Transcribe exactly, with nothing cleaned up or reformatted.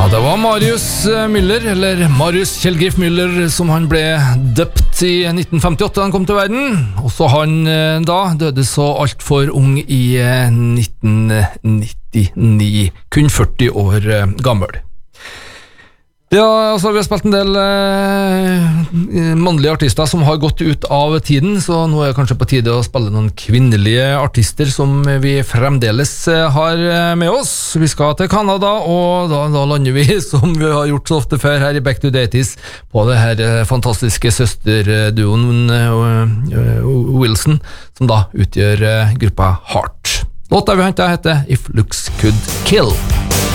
Det var Marius Müller, eller Marius Kjell Griff Müller, som han ble døpt i nitten femtiåtte da han kom til verden. Også han da døde så alt for ung i nitten nittini, kun førti år gammel. Ja, altså vi har spilt en del eh, mannlige artister som har gått ut av tiden, så nå er det kanskje på tide å spille noen kvinnelige artister som vi fremdeles eh, har med oss. Vi skal til Canada, og da, da lander vi, som vi har gjort så ofte før her i Back to the eighties, på det her eh, fantastiske søsterduoen eh, Wilson, som da utgjør eh, gruppa Heart. Låta vi hentet heter If Looks Could Kill.